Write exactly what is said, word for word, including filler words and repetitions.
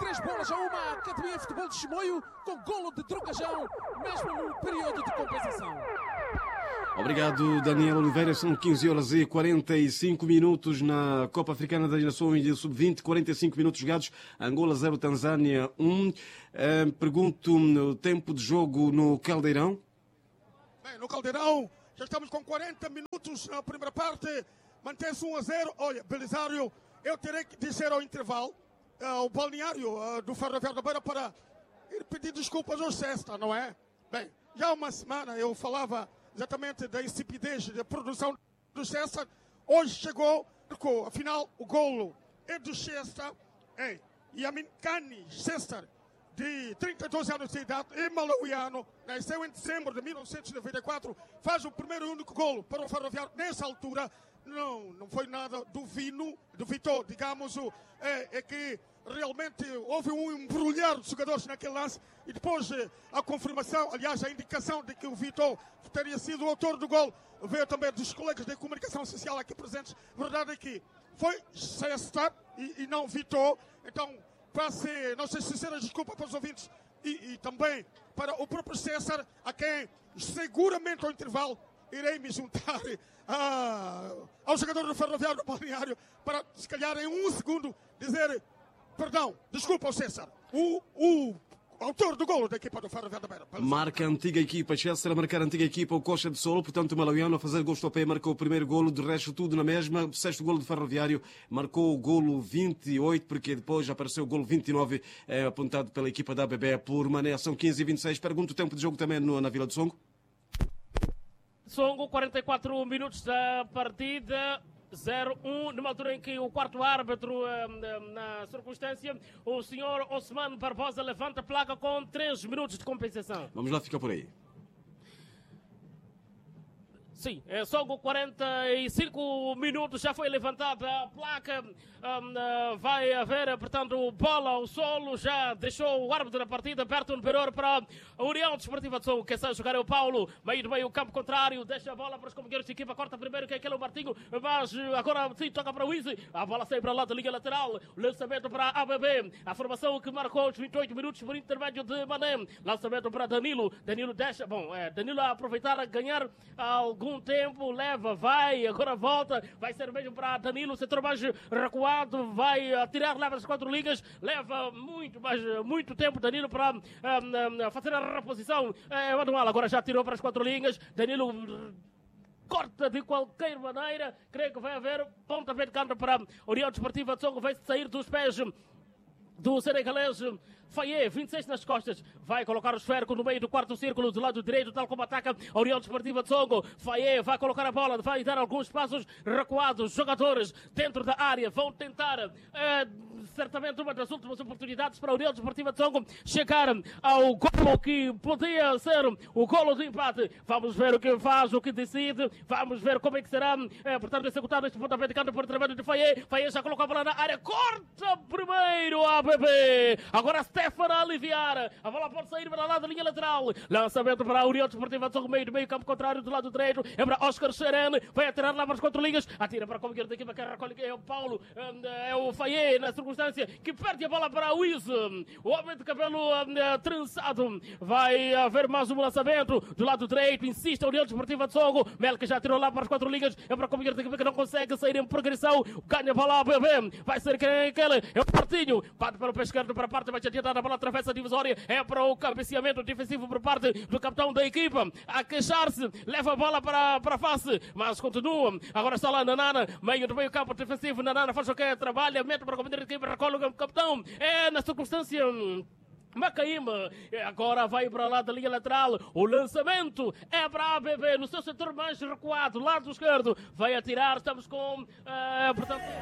três bolas a uma a Academia de Futebol de Chimoio, com golo de Trocajão, mesmo no período de compensação. Obrigado, Daniel Oliveira. São quinze horas e quarenta e cinco minutos na Copa Africana das Nações de sub vinte. quarenta e cinco minutos jogados. Angola zero, Tanzânia um. Uh, pergunto o tempo de jogo no Caldeirão. Bem, no Caldeirão já estamos com quarenta minutos na primeira parte. Mantém-se um a zero. Olha, Belisário, eu terei que dizer ao intervalo, uh, ao balneário uh, do Ferroviário da Beira, para ir pedir desculpas ao Cesta, não é? Bem, já há uma semana eu falava exatamente da insipidez da produção do César. Hoje chegou, marcou, afinal, o golo é do César. É, e a Mincani César, de trinta e dois anos de idade, é malauiano, nasceu em dezembro de mil novecentos e noventa e quatro, faz o primeiro e único golo para o Ferroviário. Nessa altura, não, não foi nada do Vino, do Vitor, digamos, é, é que realmente houve um embrulhar de jogadores naquele lance e depois a confirmação, aliás, a indicação de que o Vitor teria sido o autor do gol veio também dos colegas da comunicação social aqui presentes. A verdade é que foi César e, e não Vitor. Então, peço nossas sinceras desculpas para os ouvintes e, e também para o próprio César, a quem seguramente ao intervalo irei me juntar a, ao jogador do Ferroviário do Balneário para, se calhar, em um segundo dizer perdão, desculpa ao César, o, o autor do golo da equipa do Ferroviário da Beira. Marca a antiga equipa, Chelsea a marcar a antiga equipa, o Coxa de Solo, portanto o malauiano a fazer gosto ao pé, marcou o primeiro golo, de resto tudo na mesma. O sexto golo do Ferroviário, marcou o golo vinte e oito, porque depois apareceu o golo vinte e nove, é, apontado pela equipa da A B B por Mané. São quinze e vinte e seis. Pergunto o tempo de jogo também no, na Vila do Songo. Songo, quarenta e quatro minutos da partida. zero um, numa altura em que o quarto árbitro, na circunstância, o senhor Osman Barbosa, levanta a placa com três minutos de compensação. Vamos lá, fica por aí. Sim, é só com quarenta e cinco minutos já foi levantada a placa. Um, vai haver, portanto, bola ao solo. Já deixou o árbitro da partida, Berton Peror, para a União Desportiva de Songo. Quem sabe jogar é o Paulo, meio do meio, campo contrário. Deixa a bola para os companheiros de equipa. Corta primeiro, que é aquele o Martinho. Mas agora sim, toca para o Izzy. A bola sai para lá da linha lateral. Lançamento para a A B B. A formação que marcou os vinte e oito minutos por intermédio de Mané. Lançamento para Danilo. Danilo deixa. Bom, é, Danilo a aproveitar a ganhar algum tempo, leva, vai, agora volta, vai ser mesmo para Danilo, setor mais recuado, vai atirar, leva as quatro linhas, leva muito, mas muito tempo Danilo para um, um, fazer a reposição. É, Manuel agora já tirou para as quatro linhas, Danilo corta de qualquer maneira, creio que vai haver pontapé de canto para a União Desportiva de Songo, vai sair dos pés do senegalês Faye, vinte e seis nas costas, vai colocar o esférico no meio do quarto círculo do lado direito, tal como ataca a União Desportiva de Songo. Faye vai colocar a bola, vai dar alguns passos recuados. Jogadores dentro da área vão tentar, é, certamente uma das últimas oportunidades para a União Desportiva de Songo chegar ao golo que podia ser o golo do empate. Vamos ver o que faz, o que decide, vamos ver como é que será, é, portanto, executado este pontapé de canto por trabalho de Faye. Faye já colocou a bola na área, corta primeiro a B B. Agora Stefano a aliviar. A bola pode sair para lá da linha lateral. Lançamento para a União Desportiva de Songo, meio do meio, campo contrário do lado direito. É para Oscar Serene. Vai atirar lá para as quatro linhas. Atira para a companheiro da equipa que recolhe, é o Paulo. É o Faye, na circunstância, que perde a bola para o Izzy. O homem de cabelo trançado. Vai haver mais um lançamento do lado direito. Insiste a União Desportiva de Songo. Melka já tirou lá para as quatro linhas. É para a companheiro da equipa que não consegue sair em progressão. Ganha a bola a B B. Vai ser quem é aquele? É o Martinho. Parte para o pé esquerdo, para a parte mais adiantada. A bola atravessa a divisória. É para o cabeceamento defensivo por parte do capitão da equipa. A queixar-se. Leva a bola para, para a face. Mas continua. Agora está lá Nanana. Meio do meio campo defensivo. Nanana faz o que? Trabalha. Mete para o comandante da equipa. Recolhe o capitão. É na circunstância... Macaíma, agora vai para lá da linha lateral. O lançamento é para a A B B no seu setor mais recuado, lado esquerdo. Vai atirar. Estamos com... Uh, portanto...